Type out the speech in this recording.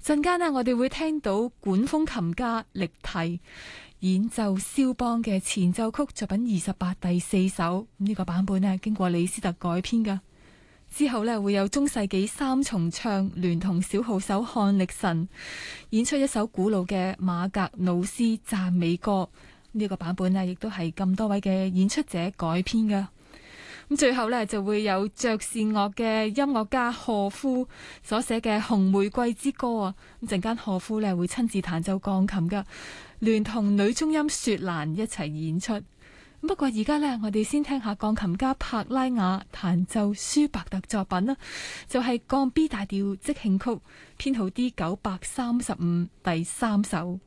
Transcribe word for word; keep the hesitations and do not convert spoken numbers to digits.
陣間呢，我哋會聽到管風琴家力提演奏肖邦嘅前奏曲作品二十八第四首，呢、這個版本呢經過李斯特改編㗎。之後呢，會有中世紀三重唱聯同小號手漢力神演出一首古老嘅馬格努斯讚美歌，呢、這個版本呢亦都係咁多位嘅演出者改編㗎。咁最後呢，就會有爵士樂嘅音樂家賀夫所寫嘅《紅玫瑰之歌》啊！咁陣間賀夫呢會親自彈奏鋼琴㗎，聯同女中音雪蘭一齊演出。不過而家呢，我哋先聽下鋼琴家帕拉雅彈奏舒伯特作品啦，就係、是、降 B 大調即興曲編號 D 九百三十五第三首。